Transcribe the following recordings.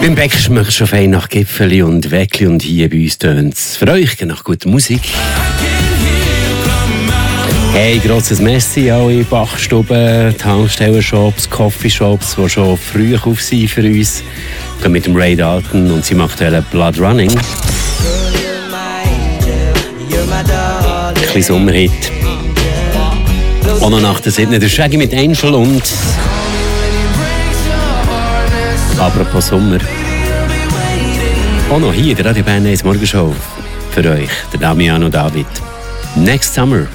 Beim Bäcker schmeckt es schon fein nach Gipfeli und Weckli und hier bei uns tönt es für euch nach guter Musik. Hey, grosses Messi, alle Bachstuben, Tankstellen-Shops, Coffeeshops, die schon früh auf sind für uns. Wir gehen mit dem Ray Dalton und seinem aktuellen Blood Running. Ein bisschen Sommerhit. Auch noch nach der 7. Der Shaggy mit Angel und... Apropos Sommer. Auch noch hier, der Radio Bern 1 Morgenshow. Für euch, der Damiano David. Next Summer.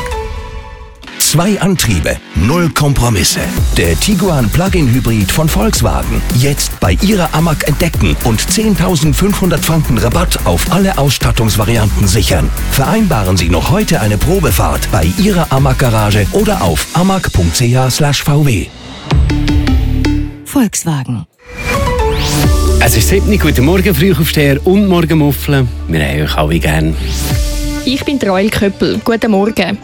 2 Antriebe, 0 Kompromisse. Der Tiguan Plug-in Hybrid von Volkswagen. Jetzt bei Ihrer AMAG entdecken und 10.500 Franken Rabatt auf alle Ausstattungsvarianten sichern. Vereinbaren Sie noch heute eine Probefahrt bei Ihrer AMAG-Garage oder auf amag.ch/vw. Volkswagen. Es ist 7. Guten Morgen, Frühaufsteher und Morgenmuffel. Wir haben euch alle gern. Ich bin Roel Köppel. Guten Morgen.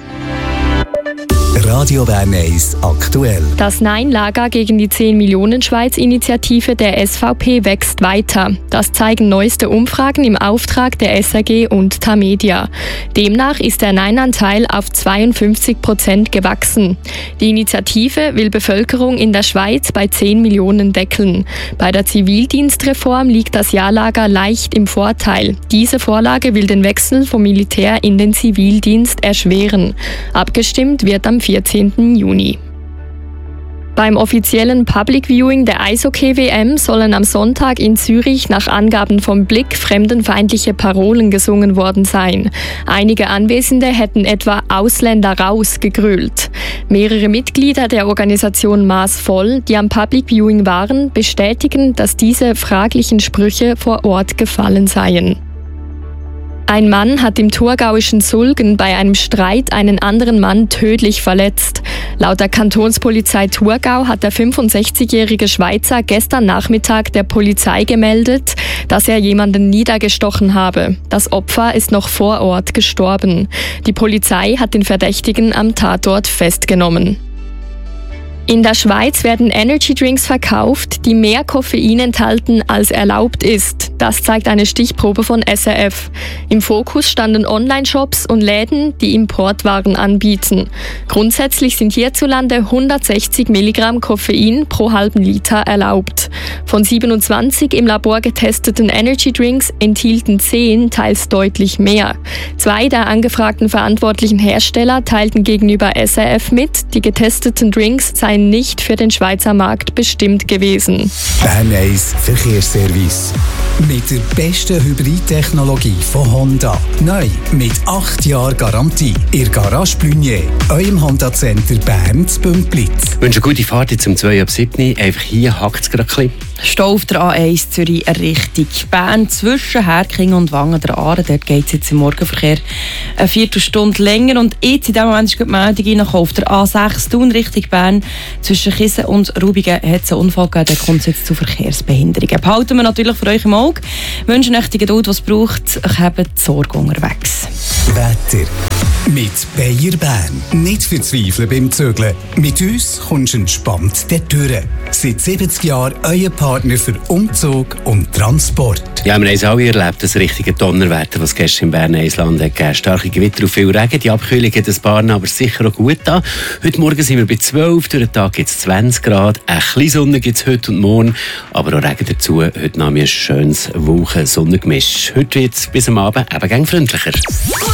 Radio Bern 1 aktuell. Das Nein-Lager gegen die 10-Millionen-Schweiz-Initiative der SVP wächst weiter. Das zeigen neueste Umfragen im Auftrag der SRG und Tamedia. Demnach ist der Nein-Anteil auf 52% gewachsen. Die Initiative will Bevölkerung in der Schweiz bei 10 Millionen deckeln. Bei der Zivildienstreform liegt das Ja-Lager leicht im Vorteil. Diese Vorlage will den Wechsel vom Militär in den Zivildienst erschweren. Abgestimmt wird am 14. Juni. Beim offiziellen Public Viewing der Eishockey-WM sollen am Sonntag in Zürich nach Angaben vom Blick fremdenfeindliche Parolen gesungen worden sein. Einige Anwesende hätten etwa «Ausländer raus» gegrölt. Mehrere Mitglieder der Organisation Maß voll, die am Public Viewing waren, bestätigen, dass diese fraglichen Sprüche vor Ort gefallen seien. Ein Mann hat im thurgauischen Sulgen bei einem Streit einen anderen Mann tödlich verletzt. Laut der Kantonspolizei Thurgau hat der 65-jährige Schweizer gestern Nachmittag der Polizei gemeldet, dass er jemanden niedergestochen habe. Das Opfer ist noch vor Ort gestorben. Die Polizei hat den Verdächtigen am Tatort festgenommen. In der Schweiz werden Energy-Drinks verkauft, die mehr Koffein enthalten, als erlaubt ist. Das zeigt eine Stichprobe von SRF. Im Fokus standen Online-Shops und Läden, die Importwaren anbieten. Grundsätzlich sind hierzulande 160 Milligramm Koffein pro halben Liter erlaubt. Von 27 im Labor getesteten Energy-Drinks enthielten 10 teils deutlich mehr. 2 der angefragten verantwortlichen Hersteller teilten gegenüber SRF mit, die getesteten Drinks seien nicht für den Schweizer Markt bestimmt gewesen. Bern 1 Verkehrsservice. Mit der besten Hybridtechnologie von Honda. Neu mit 8 Jahren Garantie. Ihr Garage Blunier, eurem Honda-Center Bern zu Bümplitz. Ich wünsche eine gute Fahrt zum 2 ab 7. Einfach hier hackt es gerade ein bisschen. Stau auf der A1 Zürich Richtung Bern zwischen Herking und Wangen der Aare. Dort geht es jetzt im Morgenverkehr eine Viertelstunde länger. Und jetzt in diesem Moment ist die Meldung reingekommen. Auf der A6 Thun Richtung Bern zwischen Kiesen und Rubigen hat es einen Unfall gegeben. Da kommt es jetzt zu Verkehrsbehinderungen. Behalten wir natürlich für euch im Auge. Wünschen euch die Geduld, was es braucht. Ich habe die Sorge unterwegs. Wetter. Mit Bayer Bern. Nicht verzweifeln beim Zügeln. Mit uns kommst du entspannt durch. Seit 70 Jahren euer Partner für Umzug und Transport. Ja, wir haben es alle erlebt, das richtige Donnerwetter, was gestern im Berner Eisland hat gegeben. Starke Gewitter und viel Regen. Die Abkühlung hat ein paar aber sicher auch gut an. Heute Morgen sind wir bei 12, durch den Tag gibt es 20 Grad. Ein bisschen Sonne gibt es heute und morgen, aber auch Regen dazu. Heute Nacht ein schönes Wochen-Sonnengemisch. Heute wird es bis am Abend eben freundlicher.